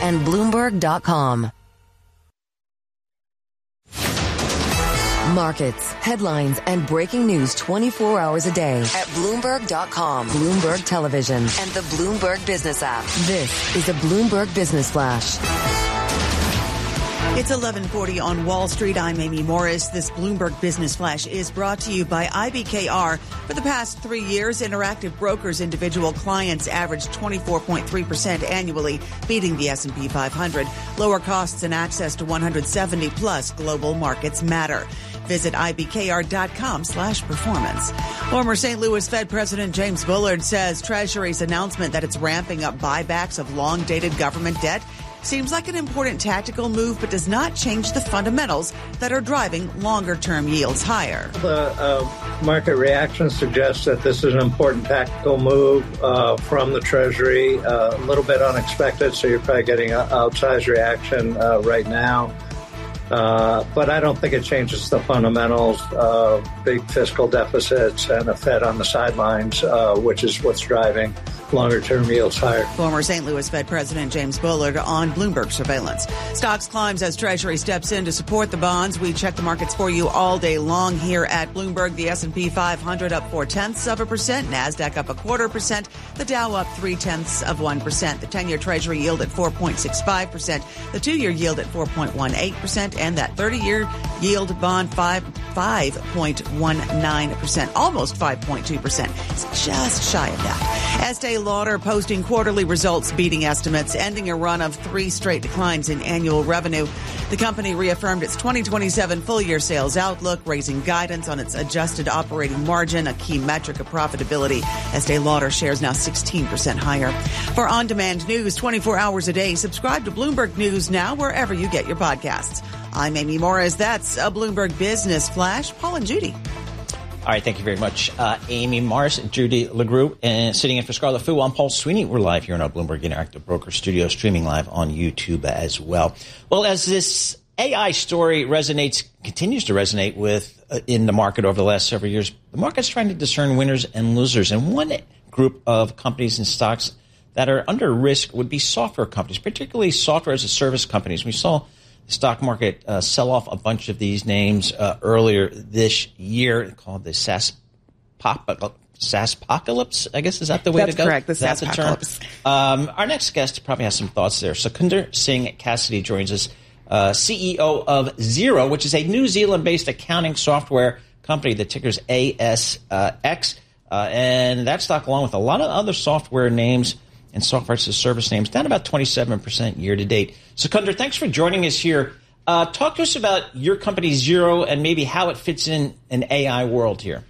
and Bloomberg.com. Markets, headlines, and breaking news 24 hours a day at Bloomberg.com, Bloomberg Television, and the Bloomberg Business app. This is a Bloomberg Business Flash. It's 11:40 on Wall Street. I'm Amy Morris. This Bloomberg Business Flash is brought to you by IBKR. For the past 3 years, Interactive Brokers individual clients averaged 24.3% annually, beating the S&P 500. Lower costs and access to 170 plus global markets matter. Visit IBKR.com/performance. Former St. Louis Fed President James Bullard says Treasury's announcement that it's ramping up buybacks of long-dated government debt seems like an important tactical move, but does not change the fundamentals that are driving longer-term yields higher. The market reaction suggests that this is an important tactical move from the Treasury, a little bit unexpected, so you're probably getting an outsized reaction right now. But I don't think it changes the fundamentals, big fiscal deficits and a Fed on the sidelines, which is what's driving longer-term yields higher. Former St. Louis Fed President James Bullard on Bloomberg Surveillance. Stocks climbs as Treasury steps in to support the bonds. We check the markets for you all day long here at Bloomberg. The S&P 500 up 0.4%, NASDAQ up 0.25%, the Dow up 0.3%, the 10-year Treasury yield at 4.65%, the 2-year yield at 4.18%, and that 30-year yield bond 5.19%, almost 5.2%. It's just shy of that. Estee Lauder posting quarterly results beating estimates, ending a run of 3 straight declines in annual revenue. The company reaffirmed its 2027 full-year sales outlook, raising guidance on its adjusted operating margin, a key metric of profitability. Estee Lauder shares now 16% higher. For on-demand news 24 hours a day, subscribe to Bloomberg News Now wherever you get your podcasts. I'm Amy Morris. That's a Bloomberg Business Flash. Paul and Judy. All right, thank you very much, Amy Morris and Judy LeGroux. And sitting in for Scarlett Fu, I'm Paul Sweeney. We're live here in our Bloomberg Interactive Broker studio, streaming live on YouTube as well. Well, as this AI story continues to resonate in the market over the last several years, the market's trying to discern winners and losers. And one group of companies and stocks that are under risk would be software companies, particularly software as a service companies. We saw the stock market sell off a bunch of these names earlier this year, called the SaaSpocalypse, I guess. Is that the way to go? That's correct, the SaaSpocalypse. Our next guest probably has some thoughts there. Sukhinder Singh Cassidy joins us, CEO of Xero, which is a New Zealand-based accounting software company that tickers ASX. And that stock, along with a lot of other software names and software as a service names, down about 27% year to date. Sukhinder, thanks for joining us here. Talk to us about your company, Xero, and maybe how it fits in an AI world here.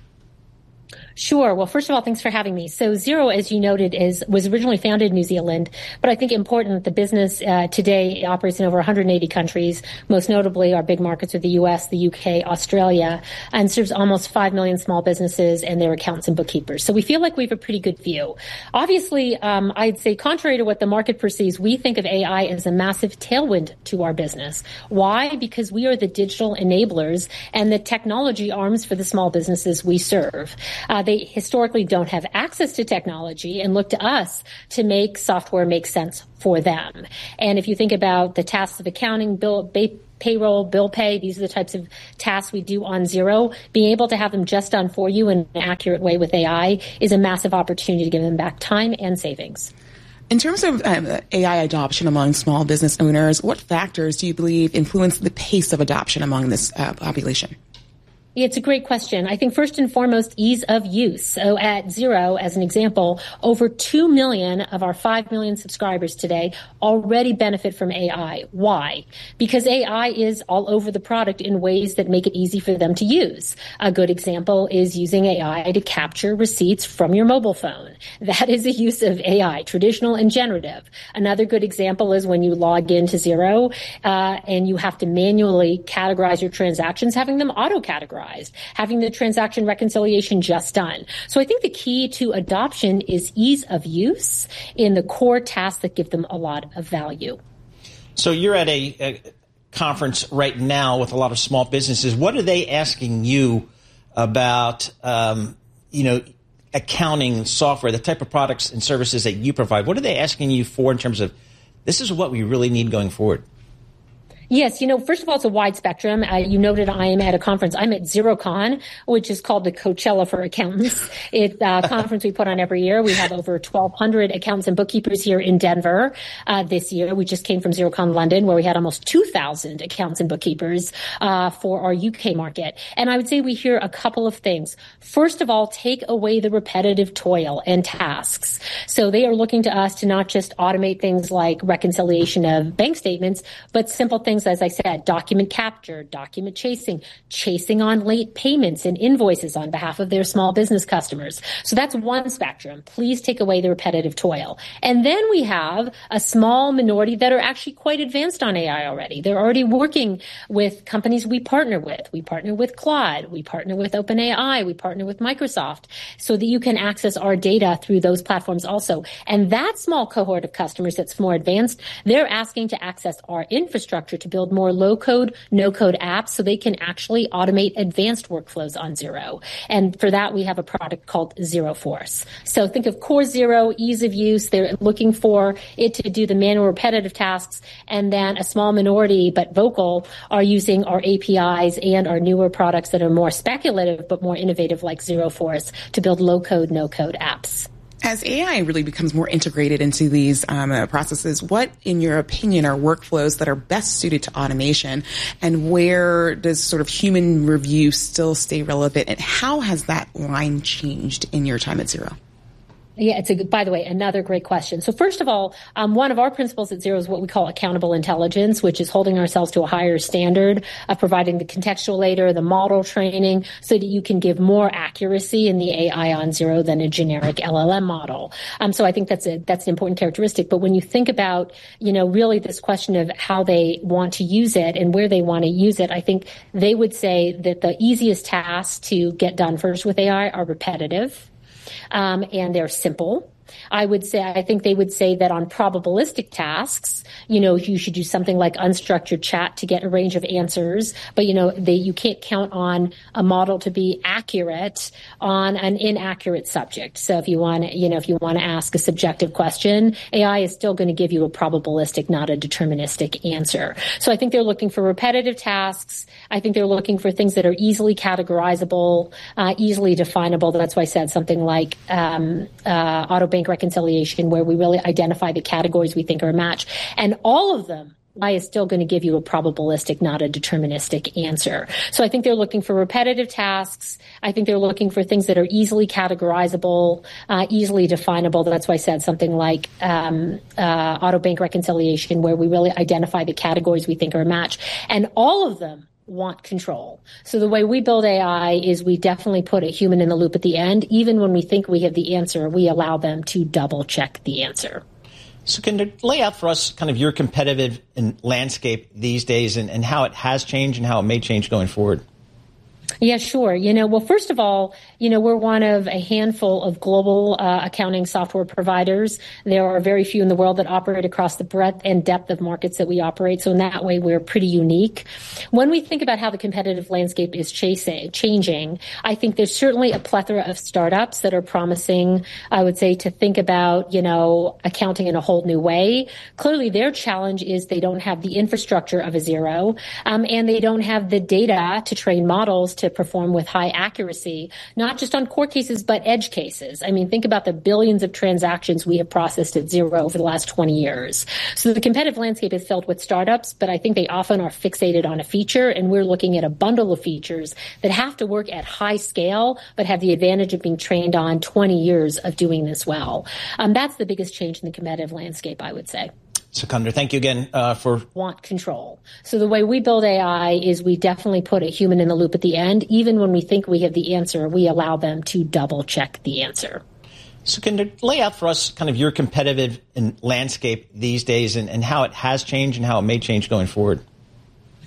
Sure. Well, first of all, thanks for having me. So Xero, as you noted, was originally founded in New Zealand, but I think important that the business today operates in over 180 countries. Most notably, our big markets are the U.S., the U.K., Australia, and serves almost 5 million small businesses and their accountants and bookkeepers. So we feel like we have a pretty good view. Obviously, I'd say contrary to what the market perceives, we think of AI as a massive tailwind to our business. Why? Because we are the digital enablers and the technology arms for the small businesses we serve. They historically don't have access to technology and look to us to make software make sense for them. And if you think about the tasks of accounting, payroll, bill pay, these are the types of tasks we do on Xero. Being able to have them just done for you in an accurate way with AI is a massive opportunity to give them back time and savings. In terms of AI adoption among small business owners, what factors do you believe influence the pace of adoption among this population? It's a great question. I think first and foremost, ease of use. So at Xero, as an example, over 2 million of our 5 million subscribers today already benefit from AI. Why? Because AI is all over the product in ways that make it easy for them to use. A good example is using AI to capture receipts from your mobile phone. That is a use of AI, traditional and generative. Another good example is when you log into Xero and you have to manually categorize your transactions, having them auto-categorized, having the transaction reconciliation just done. So I think the key to adoption is ease of use in the core tasks that give them a lot of value. So you're at a conference right now with a lot of small businesses. What are they asking you about, accounting software, the type of products and services that you provide? What are they asking you for in terms of this is what we really need going forward? Yes, first of all, it's a wide spectrum. You noted I am at a conference. I'm at XeroCon, which is called the Coachella for accountants. It's a conference we put on every year. We have over 1,200 accountants and bookkeepers here in Denver this year. We just came from XeroCon London, where we had almost 2,000 accountants and bookkeepers for our UK market. And I would say we hear a couple of things. First of all, take away the repetitive toil and tasks. So they are looking to us to not just automate things like reconciliation of bank statements, but simple things, as I said, document capture, document chasing on late payments and invoices on behalf of their small business customers. So that's one spectrum. Please take away the repetitive toil. And then we have a small minority that are actually quite advanced on AI already. They're already working with companies we partner with. We partner with Claude. We partner with OpenAI. We partner with Microsoft so that you can access our data through those platforms also. And that small cohort of customers that's more advanced, they're asking to access our infrastructure to build more low-code, no-code apps so they can actually automate advanced workflows on Xero. And for that, we have a product called Xero Force. So think of Core Xero, ease of use. They're looking for it to do the manual repetitive tasks. And then a small minority, but vocal, are using our APIs and our newer products that are more speculative but more innovative, like Xero Force, to build low-code, no-code apps. As AI really becomes more integrated into these processes, what, in your opinion, are workflows that are best suited to automation, and where does sort of human review still stay relevant, and how has that line changed in your time at Xero? Yeah, by the way, another great question. So first of all, one of our principles at Xero is what we call accountable intelligence, which is holding ourselves to a higher standard of providing the contextualator, the model training, so that you can give more accuracy in the AI on Xero than a generic LLM model. So I think that's an important characteristic. But when you think about, really this question of how they want to use it and where they want to use it, I think they would say that the easiest tasks to get done first with AI are repetitive. And they're simple. I think they would say that on probabilistic tasks, you should do something like unstructured chat to get a range of answers. But, you can't count on a model to be accurate on an inaccurate subject. So if you want to ask a subjective question, AI is still going to give you a probabilistic, not a deterministic answer. So I think they're looking for repetitive tasks. I think they're looking for things that are easily categorizable, easily definable. That's why I said something like auto bank reconciliation, where we really identify the categories we think are a match. And all of them, AI is still going to give you a probabilistic, not a deterministic answer. So I think they're looking for repetitive tasks. I think they're looking for things that are easily categorizable, easily definable. That's why I said something like auto bank reconciliation, where we really identify the categories we think are a match. And all of them want control. So the way we build AI is we definitely put a human in the loop at the end. Even when we think we have the answer, we allow them to double check the answer. So can you lay out for us kind of your competitive landscape these days and how it has changed and how it may change going forward? Yeah, sure. Well, first of all, we're one of a handful of global accounting software providers. There are very few in the world that operate across the breadth and depth of markets that we operate. So in that way, we're pretty unique. When we think about how the competitive landscape is changing, I think there's certainly a plethora of startups that are promising, I would say, to think about, accounting in a whole new way. Clearly, their challenge is they don't have the infrastructure of a Xero, and they don't have the data to train models to perform with high accuracy, not just on core cases, but edge cases. I mean, think about the billions of transactions we have processed at Xero over the last 20 years. So the competitive landscape is filled with startups, but I think they often are fixated on a feature, and we're looking at a bundle of features that have to work at high scale, but have the advantage of being trained on 20 years of doing this well. That's the biggest change in the competitive landscape, I would say. Sikander, thank you again for... Want control. So the way we build AI is we definitely put a human in the loop at the end. Even when we think we have the answer, we allow them to double check the answer. So can you lay out for us kind of your competitive landscape these days and how it has changed and how it may change going forward?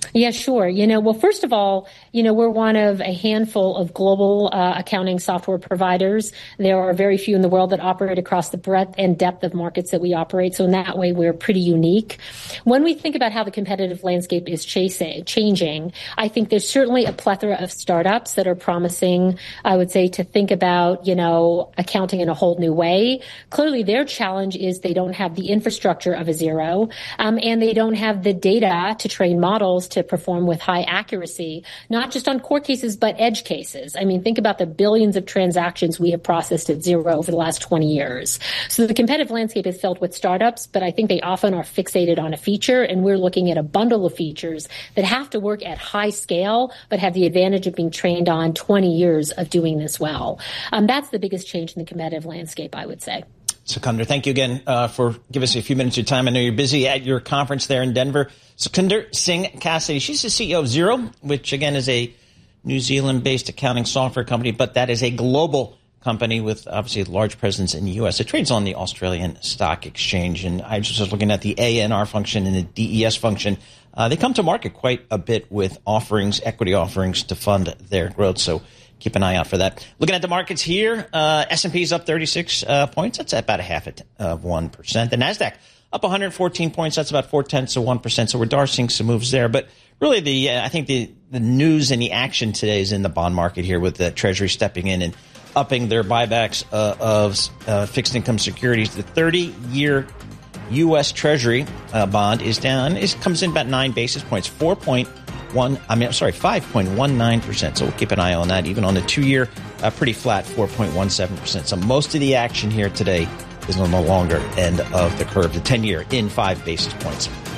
Yeah, sure. Well, first of all, we're one of a handful of global accounting software providers. There are very few in the world that operate across the breadth and depth of markets that we operate. So in that way, we're pretty unique. When we think about how the competitive landscape is changing, I think there's certainly a plethora of startups that are promising, I would say, to think about, accounting in a whole new way. Clearly, their challenge is they don't have the infrastructure of a Xero, and they don't have the data to train models to perform with high accuracy, not just on core cases, but edge cases. I mean, think about the billions of transactions we have processed at Xero over the last 20 years. So the competitive landscape is filled with startups, but I think they often are fixated on a feature, and we're looking at a bundle of features that have to work at high scale, but have the advantage of being trained on 20 years of doing this well. That's the biggest change in the competitive landscape, I would say. Sukhinder, thank you again for giving us a few minutes of your time. I know you're busy at your conference there in Denver. Sukhinder Singh Cassidy, she's the CEO of Xero, which again is a New Zealand-based accounting software company, but that is a global company with obviously a large presence in the U.S. It trades on the Australian Stock Exchange, and I was just looking at the ANR function and the DES function. They come to market quite a bit with offerings, equity offerings to fund their growth, so keep an eye out for that. Looking at the markets here, S&P is up 36 points. That's about 0.5%. The NASDAQ up 114 points. That's about 0.4%. So we're seeing some moves there. But really, I think the news and the action today is in the bond market here with the Treasury stepping in and upping their buybacks of fixed income securities. The 30-year U.S. Treasury bond is down. It comes in about 9 basis points, 5.19%. So we'll keep an eye on that. Even on the 2-year, pretty flat, 4.17%. So most of the action here today is on the longer end of the curve. The 10-year in 5 basis points.